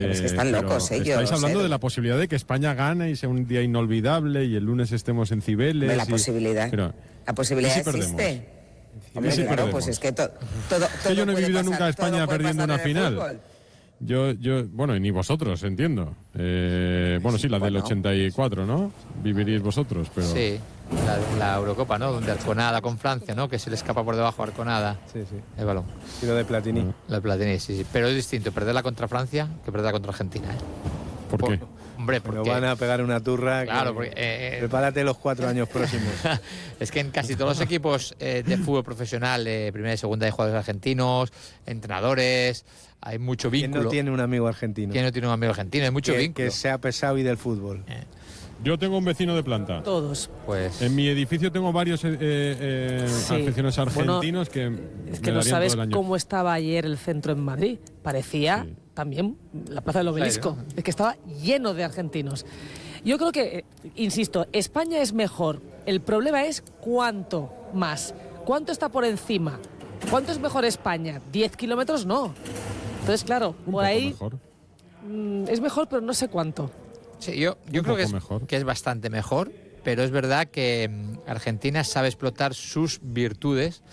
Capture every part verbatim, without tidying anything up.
Pero es que están locos ellos. Estáis hablando ¿eh? de la posibilidad de que España gane y sea un día inolvidable y el lunes estemos en Cibeles. La y, posibilidad. Pero, la posibilidad ¿y si existe. Hombre, si claro, perdemos? pues es que to, todo, que todo yo no he vivido pasar, nunca a España perdiendo una final. Fútbol. Yo, yo, bueno, y ni vosotros, entiendo. Eh, bueno, sí, la del Bueno. ochenta y cuatro, ¿no? Viviríais vosotros, pero... Sí, la, la Eurocopa, ¿no? Donde Arconada con Francia, ¿no? Que se le escapa por debajo a Arconada Sí, sí. el balón. Tiro de Platini. La de Platini, sí, sí. Pero es distinto perderla contra Francia que perderla contra Argentina, ¿eh? ¿Por Por- qué? Hombre, Pero porque... van a pegar una turra. Claro, que- porque... eh, Prepárate los cuatro años próximos. es que en casi todos los equipos eh, de fútbol profesional, de primera y segunda, hay jugadores argentinos, entrenadores, hay mucho ¿Quién vínculo. no tiene un amigo argentino? ¿Quién no tiene un amigo argentino? Hay mucho que, vínculo. que sea pesado y del fútbol. Eh, Yo tengo un vecino de planta. Todos. pues... En mi edificio tengo varios eh, eh, Sí. aficionados argentinos Bueno, que Es me que no darían sabes todo el año. cómo estaba ayer el centro en Madrid. Parecía Sí. también la Plaza del Obelisco. Es que estaba lleno de argentinos. Yo creo que, eh, insisto, España es mejor. El problema es cuánto más. ¿Cuánto está por encima? ¿Cuánto es mejor España? ¿diez kilómetros? No. Entonces, claro, Un por poco ahí mejor. mm, es mejor, pero no sé cuánto. Sí, yo, yo Un creo que poco es, mejor. que es bastante mejor, pero es verdad que mm, Argentina sabe explotar sus virtudes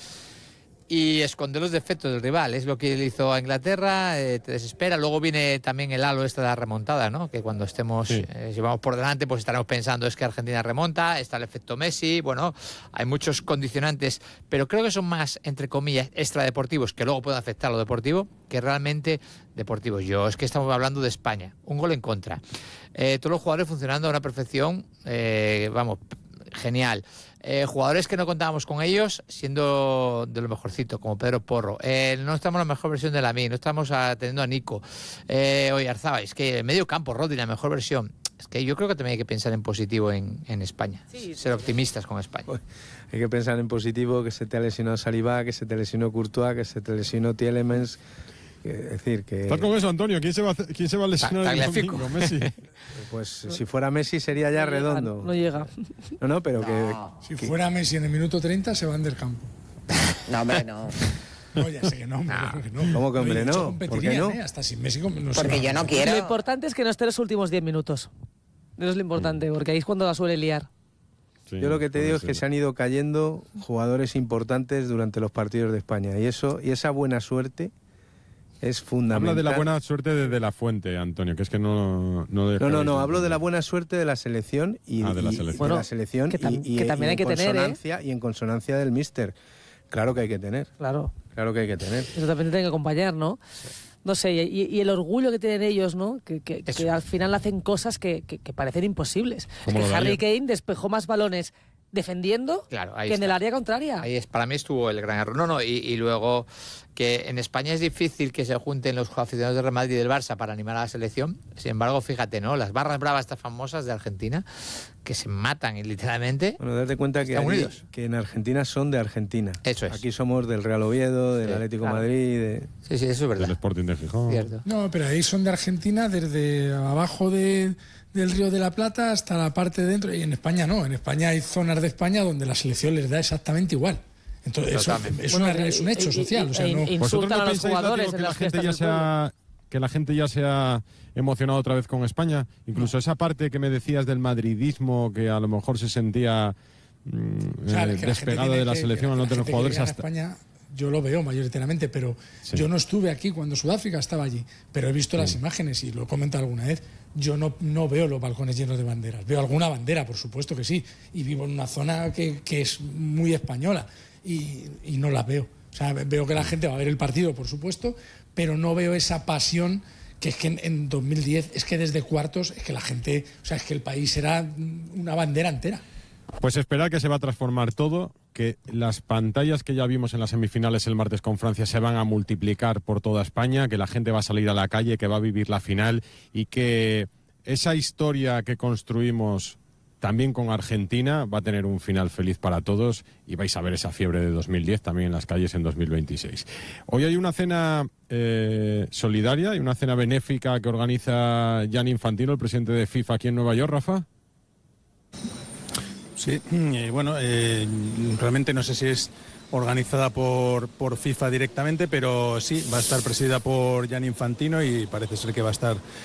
y esconder los defectos del rival. Es lo que le hizo a Inglaterra, eh, te desespera. Luego viene también el halo esta de la remontada, ¿no? Que cuando estemos, Sí. eh, si vamos por delante, pues estaremos pensando es que Argentina remonta, está el efecto Messi, bueno, hay muchos condicionantes, pero creo que son más, entre comillas, extradeportivos, que luego pueden afectar a lo deportivo, que realmente deportivos. Yo, es que estamos hablando de España, un gol en contra. Eh, todos los jugadores funcionando a una perfección, eh, vamos, genial. Eh, jugadores que no contábamos con ellos siendo de lo mejorcito, como Pedro Porro. Eh, no estamos en la mejor versión de Lamine, no estamos atendiendo a Nico. Eh, oye, Arzabal, es que medio campo, Rodri, la mejor versión. Es que yo creo que también hay que pensar en positivo en, en España. Sí. Ser optimistas con España. Hay que pensar en positivo, que se te ha lesionado Saliba, que se te lesionó Courtois, que se te lesionó Tielemans. Que, es decir, que... Estás con eso, Antonio. ¿Quién se va a, hacer- quién se va a lesionar el Tagliafico. domingo? ¿Messi? Pues si fuera Messi sería ya No llega, redondo. No llega. No, no, pero que... Si fuera Messi en el minuto treinta, se van del campo. No, hombre, no. No, ya sé que no, hombre, claro que no. ¿Cómo que, hombre, Lo he dicho, no? competirían, ¿Por qué no? ¿eh? Hasta sin Messi no se Porque va. yo no quiero. Lo importante es que no esté los últimos diez minutos. Eso es lo importante, porque ahí es cuando la suele liar. Sí, Yo lo que te puede digo es que ser. se han ido cayendo jugadores importantes durante los partidos de España. Y eso y esa buena suerte es fundamental. Habla de la buena suerte de, de la fuente, Antonio, que es que no... No, No, no, no, hablo de la buena suerte de la selección y, Ah, de la y- selección. de Bueno, la selección que tam- y, y- que también y hay que en tener, ¿eh? consonancia, y en consonancia del míster. Claro que hay que tener, Claro. claro que hay que tener. Eso también tiene que acompañar, ¿no? No sé, y, y el orgullo que tienen ellos, ¿no? Que, que- Eso. que al final hacen cosas que, que- que parecen imposibles. Es Como lo que de Harry ayer. Kane despejó más balones defendiendo Claro, ahí que en el está. área contraria. Ahí es, para mí estuvo el gran error. No, no, y, y luego que en España es difícil que se junten los aficionados del Real Madrid y del Barça para animar a la selección. Sin embargo, fíjate, ¿no? Las barras bravas estas famosas de Argentina, que se matan y literalmente. Bueno, date cuenta que, Están allí- unidos. que en Argentina son de Argentina. Eso es. Aquí somos del Real Oviedo, del Sí, Atlético claro. Madrid. De... Sí, sí, eso es Del verdad. Sporting de Gijón. Cierto. No, pero ahí son de Argentina, desde abajo de- del Río de la Plata hasta la parte de dentro. Y en España no. En España hay zonas de España donde la selección les da exactamente igual. Entonces, eso Totalmente. es, Bueno, una- es un y- hecho y- social. O sea, y- no, y- ¿Vosotros Insultan no a los pensáis, jugadores Látigo, en que la las gente fiestas ya del se ha que la gente ya se ha emocionado otra vez con España? Incluso esa parte que me decías del madridismo, que a lo mejor se sentía mm, o sea, eh, que la gente despegado tiene de la que- selección que al no la tener gente que jugadores viene a hasta... España, yo lo veo mayoritariamente, pero Sí. yo no estuve aquí cuando Sudáfrica estaba allí, pero he visto las imágenes y lo he comentado alguna vez. Yo no, no veo los balcones llenos de banderas. Veo alguna bandera, por supuesto que sí, y vivo en una zona que, que es muy española y, y no la veo. O sea, veo que la gente va a ver el partido, por supuesto, pero no veo esa pasión que es que en, en dos mil diez, es que desde cuartos, es que la gente, o sea, es que el país era una bandera entera. Pues esperar que se va a transformar todo, que las pantallas que ya vimos en las semifinales el martes con Francia se van a multiplicar por toda España, que la gente va a salir a la calle, que va a vivir la final y que esa historia que construimos también con Argentina va a tener un final feliz para todos y vais a ver esa fiebre de dos mil diez también en las calles en dos mil veintiséis. Hoy hay una cena eh, solidaria y una cena benéfica que organiza Gianni Infantino, el presidente de FIFA aquí en Nueva York, Rafa. Sí, eh, bueno, eh, realmente no sé si es organizada por, por FIFA directamente, pero sí, va a estar presidida por Gianni Infantino y parece ser que va a estar